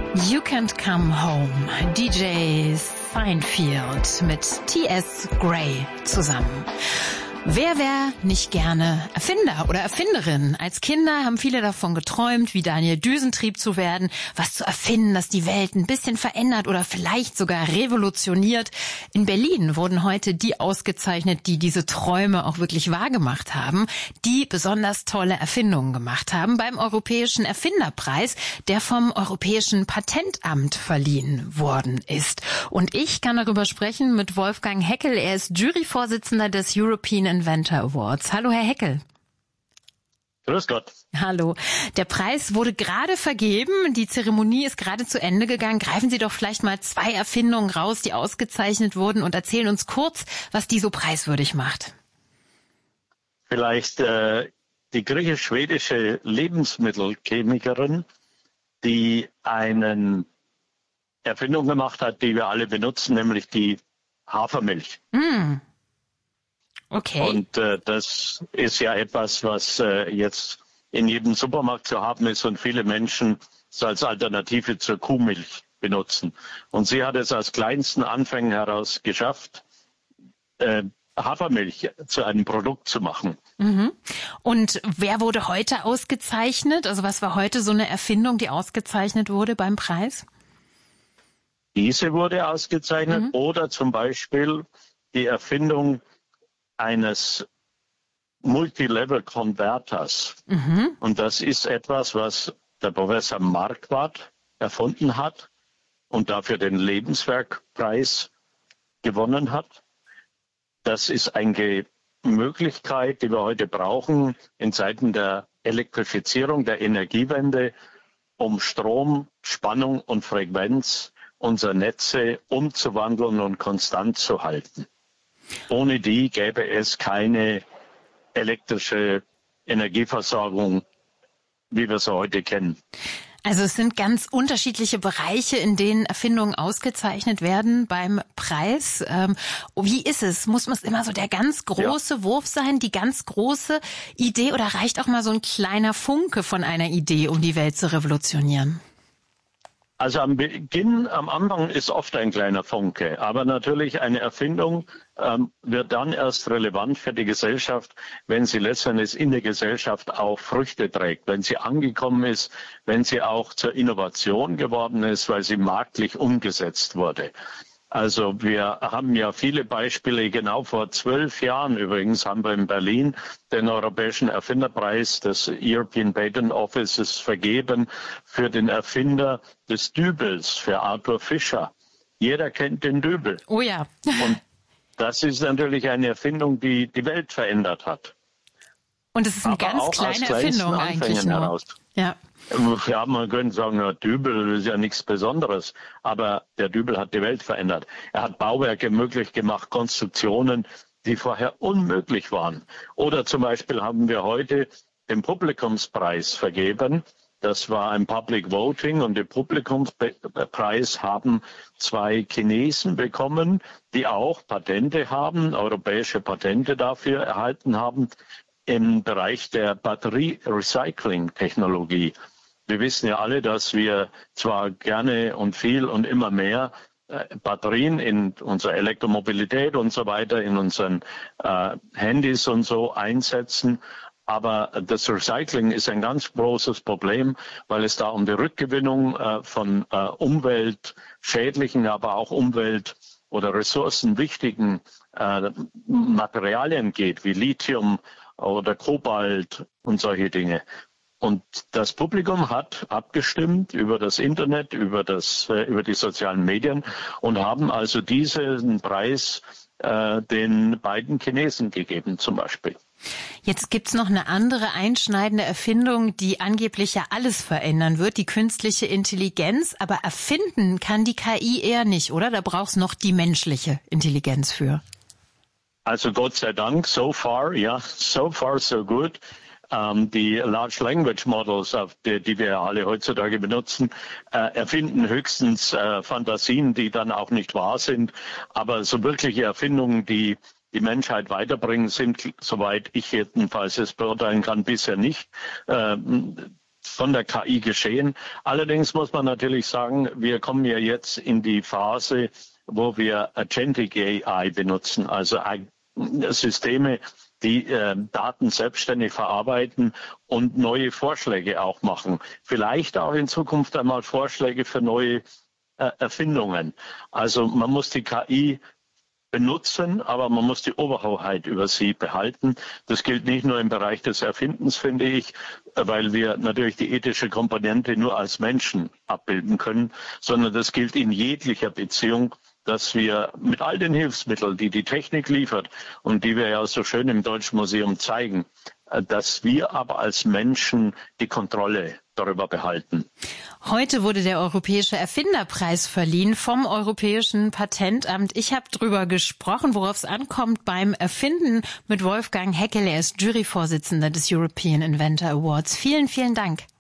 You Can't Come Home, DJ Seinfeld mit T.S. Gray zusammen. Wer wäre nicht gerne Erfinder oder Erfinderin? Als Kinder haben viele davon geträumt, wie Daniel Düsentrieb zu werden, was zu erfinden, das die Welt ein bisschen verändert oder vielleicht sogar revolutioniert. In Berlin wurden heute die ausgezeichnet, die diese Träume auch wirklich wahrgemacht haben, die besonders tolle Erfindungen gemacht haben beim Europäischen Erfinderpreis, der vom Europäischen Patentamt verliehen worden ist. Und ich kann darüber sprechen mit Wolfgang Heckel. Er ist Juryvorsitzender des European Inventor Awards. Hallo, Herr Heckel. Grüß Gott. Hallo. Der Preis wurde gerade vergeben. Die Zeremonie ist gerade zu Ende gegangen. Greifen Sie doch vielleicht mal 2 Erfindungen raus, die ausgezeichnet wurden, und erzählen uns kurz, was die so preiswürdig macht. Vielleicht die griechisch-schwedische Lebensmittelchemikerin, die eine Erfindung gemacht hat, die wir alle benutzen, nämlich die Hafermilch. Okay. Und das ist ja etwas, was jetzt in jedem Supermarkt zu haben ist und viele Menschen es als Alternative zur Kuhmilch benutzen. Und sie hat es aus kleinsten Anfängen heraus geschafft, Hafermilch zu einem Produkt zu machen. Mhm. Und wer wurde heute ausgezeichnet? Also was war heute so eine Erfindung, die ausgezeichnet wurde beim Preis? Diese wurde ausgezeichnet oder zum Beispiel die Erfindung eines Multilevel-Converters. Und das ist etwas, was der Professor Marquardt erfunden hat und dafür den Lebenswerkpreis gewonnen hat. Das ist eine Möglichkeit, die wir heute brauchen in Zeiten der Elektrifizierung, der Energiewende, um Strom, Spannung und Frequenz unserer Netze umzuwandeln und konstant zu halten. Ohne die gäbe es keine elektrische Energieversorgung, wie wir sie heute kennen. Also es sind ganz unterschiedliche Bereiche, in denen Erfindungen ausgezeichnet werden beim Preis. Wie ist es? Muss es immer so der ganz große Wurf sein, die ganz große Idee, oder reicht auch mal so ein kleiner Funke von einer Idee, um die Welt zu revolutionieren? Also am Anfang ist oft ein kleiner Funke, aber natürlich eine Erfindung wird dann erst relevant für die Gesellschaft, wenn sie letztendlich in der Gesellschaft auch Früchte trägt, wenn sie angekommen ist, wenn sie auch zur Innovation geworden ist, weil sie marktlich umgesetzt wurde. Also wir haben ja viele Beispiele. Genau vor 12 Jahren übrigens haben wir in Berlin den Europäischen Erfinderpreis des European Patent Offices vergeben für den Erfinder des Dübels, für Arthur Fischer. Jeder kennt den Dübel. Oh ja. Und das ist natürlich eine Erfindung, die die Welt verändert hat. Und es ist eine ganz kleine Erfindung eigentlich nur. Heraus. Ja. Ja, man könnte sagen, ja, Dübel ist ja nichts Besonderes, aber der Dübel hat die Welt verändert. Er hat Bauwerke möglich gemacht, Konstruktionen, die vorher unmöglich waren. Oder zum Beispiel haben wir heute den Publikumspreis vergeben. Das war ein Public Voting und den Publikumspreis haben 2 Chinesen bekommen, die auch Patente haben, europäische Patente dafür erhalten haben, im Bereich der Batterie-Recycling-Technologie. Wir wissen ja alle, dass wir zwar gerne und viel und immer mehr Batterien in unserer Elektromobilität und so weiter, in unseren Handys und so einsetzen, aber das Recycling ist ein ganz großes Problem, weil es da um die Rückgewinnung von umweltschädlichen, aber auch umwelt- oder ressourcenwichtigen Materialien geht, wie Lithium oder Kobalt und solche Dinge. Und das Publikum hat abgestimmt über das Internet, über die sozialen Medien und haben also diesen Preis den beiden Chinesen gegeben zum Beispiel. Jetzt gibt's noch eine andere einschneidende Erfindung, die angeblich ja alles verändern wird, die künstliche Intelligenz. Aber erfinden kann die KI eher nicht, oder? Da braucht's noch die menschliche Intelligenz für. Also Gott sei Dank, so far so good. Die Large Language Models, die wir alle heutzutage benutzen, erfinden höchstens Fantasien, die dann auch nicht wahr sind. Aber so wirkliche Erfindungen, die die Menschheit weiterbringen, sind, soweit ich jedenfalls es beurteilen kann, bisher nicht von der KI geschehen. Allerdings muss man natürlich sagen, wir kommen ja jetzt in die Phase, wo wir Agentic AI benutzen, also Systeme, die Daten selbstständig verarbeiten und neue Vorschläge auch machen. Vielleicht auch in Zukunft einmal Vorschläge für neue Erfindungen. Also man muss die KI benutzen, aber man muss die Oberhoheit über sie behalten. Das gilt nicht nur im Bereich des Erfindens, finde ich, weil wir natürlich die ethische Komponente nur als Menschen abbilden können, sondern das gilt in jeglicher Beziehung, dass wir mit all den Hilfsmitteln, die die Technik liefert und die wir ja so schön im Deutschen Museum zeigen, dass wir aber als Menschen die Kontrolle darüber behalten. Heute wurde der Europäische Erfinderpreis verliehen vom Europäischen Patentamt. Ich habe drüber gesprochen, worauf es ankommt beim Erfinden mit Wolfgang Heckel. Er ist Juryvorsitzender des European Inventor Awards. Vielen, vielen Dank.